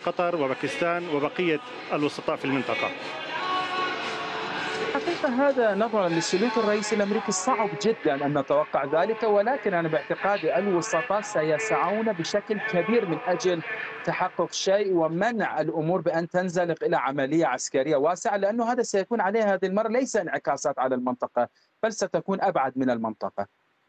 قطر وباكستان وبقية الوسطاء في المنطقة. حقيقة هذا نظرا لسلوك الرئيس الأمريكي صعب جدا أن نتوقع ذلك، ولكن أنا باعتقادي الوسطاء سيسعون بشكل كبير من أجل تحقق شيء ومنع الأمور بأن تنزلق إلى عملية عسكرية واسعة، لأنه هذا سيكون عليه هذه المرة ليس انعكاسات على المنطقة بل ستكون أبعد من المنطقة.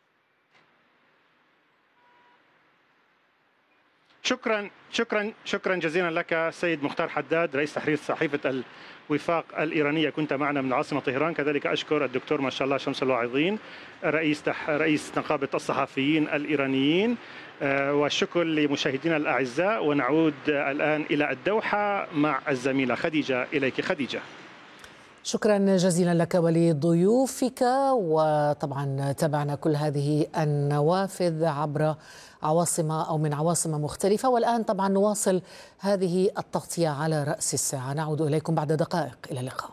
شكرا جزيلا لك سيد مختار حداد، رئيس تحرير صحيفة الوفاق الإيرانية، كنت معنا من العاصمة طهران. كذلك أشكر الدكتور ما شاء الله شمس الواعظين، رئيس نقابة الصحفيين الإيرانيين، والشكر لمشاهدينا الأعزاء. ونعود الآن إلى الدوحة مع الزميلة خديجة. إليك خديجة. شكرا جزيلا لك ولضيوفك. وطبعا تابعنا كل هذه النوافذ عبر عواصم أو من عواصم مختلفة، والآن طبعا نواصل هذه التغطية على رأس الساعة. نعود إليكم بعد دقائق. إلى اللقاء.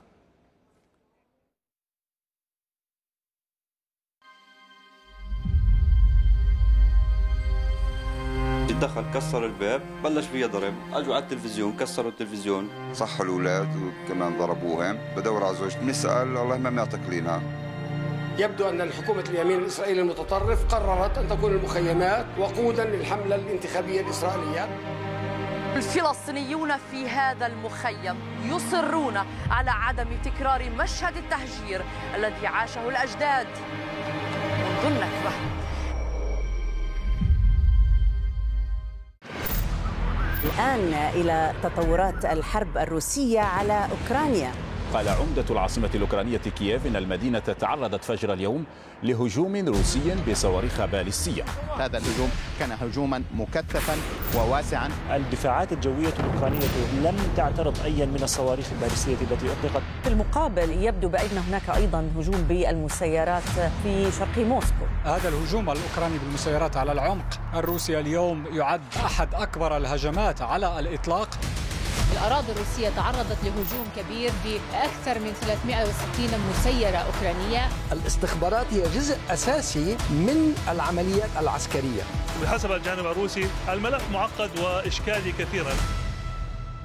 دخل كسر الباب، بلش فيها ضرب، اجوا على التلفزيون كسروا التلفزيون، صحوا الاولاد وكمان ضربوهم. بدور على زوجتي بنسال الله ما تقلينا. يبدو ان حكومه اليمين الاسرائيلي المتطرف قررت ان تكون المخيمات وقودا للحمله الانتخابيه الاسرائيليه. الفلسطينيون في هذا المخيم يصرون على عدم تكرار مشهد التهجير الذي عاشه الأجداد منذ النكبة. الآن إلى تطورات الحرب الروسية على أوكرانيا. قال عمدة العاصمة الأوكرانية كييف إن المدينة تعرضت فجر اليوم لهجوم روسي بصواريخ باليستية. هذا الهجوم كان هجوما مكثفا وواسعا. الدفاعات الجوية الأوكرانية لم تعترض أي من الصواريخ الباليستية التي أطلقت. في المقابل يبدو بأن هناك أيضا هجوم بالمسيرات في شرق موسكو. هذا الهجوم الأوكراني بالمسيرات على العمق الروسي اليوم يعد أحد أكبر الهجمات على الإطلاق. الأراضي الروسية تعرضت لهجوم كبير بأكثر من 360 مسيرة أوكرانية. الاستخبارات هي جزء أساسي من العمليات العسكرية. بحسب الجانب الروسي الملف معقد وإشكالي كثيرا.